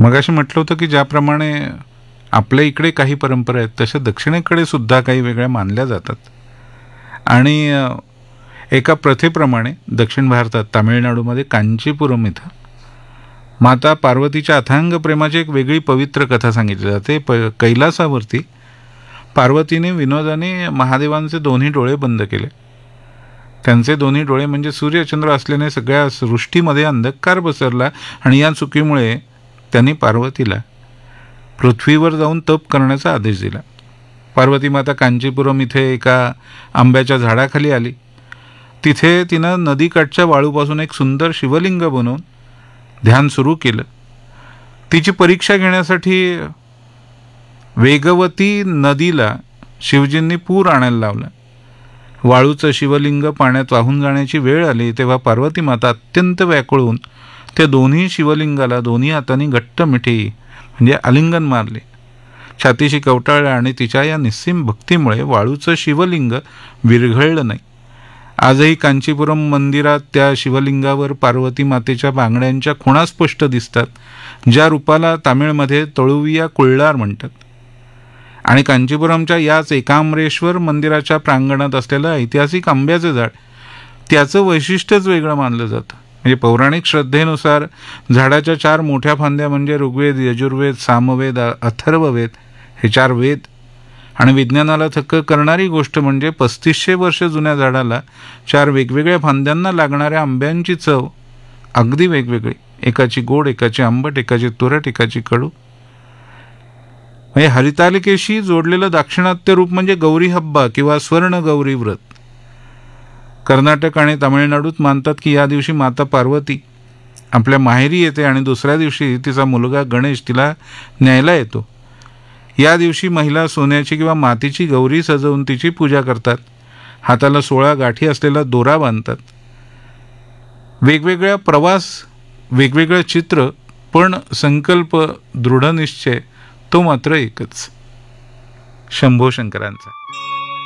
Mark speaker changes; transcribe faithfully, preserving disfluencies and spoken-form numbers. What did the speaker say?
Speaker 1: मगाशी म्हटलं होतं की ज्याप्रमाणे आपल्या इकडे काही परंपरा आहेत तशा दक्षिणेकडे सुद्धा काही वेगळ्या मानल्या जातात. आणि एका प्रथेप्रमाणे दक्षिण भारतात तामिळनाडूमध्ये कांचीपुरम इथं माता पार्वतीच्या अथांग प्रेमाची एक वेगळी पवित्र कथा सांगितली जाते. प कैलासावरती पार्वतीने विनोदाने महादेवांचे दोन्ही डोळे बंद केले. त्यांचे दोन्ही डोळे म्हणजे सूर्यचंद्र असल्याने सगळ्या सृष्टीमध्ये अंधकार पसरला आणि या चुकीमुळे त्यांनी पार्वतीला पृथ्वीवर जाऊन तप करण्याचा आदेश दिला. पार्वती माता कांचीपुरम इथे एका आंब्याच्या झाडाखाली आली. तिथे तिनं नदीकाठच्या वाळूपासून एक सुंदर शिवलिंग बनवून ध्यान सुरू केलं. तिची परीक्षा घेण्यासाठी वेगवती नदीला शिवजींनी पूर आणायला लावला. वाळूचं शिवलिंग पाण्यात वाहून जाण्याची वेळ आली तेव्हा पार्वती माता अत्यंत व्याकुळ होऊन त्या दोन्ही शिवलिंगाला दोन्ही हातांनी घट्ट मिठी म्हणजे आलिंगन मारले. छातीशी कवटाळलं आणि तिच्या या निस्सीम भक्तीमुळे वाळूचं शिवलिंग विरघळलं नाही. आजही कांचीपुरम मंदिरात त्या शिवलिंगावर पार्वती मातेच्या बांगड्यांच्या खुणा स्पष्ट दिसतात, ज्या रूपाला तामिळमध्ये तळुविया कुळ्ळार म्हणतात. आणि कांचीपुरमच्या याच एकांबरेश्वर मंदिराच्या प्रांगणात असलेलं ऐतिहासिक आंब्याचं झाड त्याचं वैशिष्ट्यच वेगळं मानलं जातं. म्हणजे पौराणिक श्रद्धेनुसार झाडाच्या चार मोठ्या फांद्या म्हणजे ऋग्वेद, यजुर्वेद, सामवेद, अथर्ववेद हे चार वेद. आणि विज्ञानाला थक्क करणारी गोष्ट म्हणजे पस्तीसशे वर्ष जुन्या झाडाला चार वेगवेगळ्या फांद्यांना लागणाऱ्या आंब्यांची चव अगदी वेगवेगळी. एकाची गोड, एकाची आंबट, एकाची तुरट, एकाची कडू. म्हणजे हरितालिकेशी जोडलेलं दाक्षिणात्य रूप म्हणजे गौरी हब्बा किंवा स्वर्ण गौरी व्रत. कर्नाटक आणि तामिळनाडूत मानतात की या दिवशी माता पार्वती आपल्या माहेरी येते आणि दुसऱ्या दिवशी तिचा मुलगा गणेश तिला न्यायला येतो. या दिवशी महिला सोन्याची किंवा मातीची गौरी सजवून तिची पूजा करतात. हाताला सोळा गाठी असलेला दोरा बांधतात. वेगवेगळ्या प्रवास, वेगवेगळं चित्र, पण संकल्प, दृढनिश्चय तो मात्र एकच, शंभो शंकरांचा.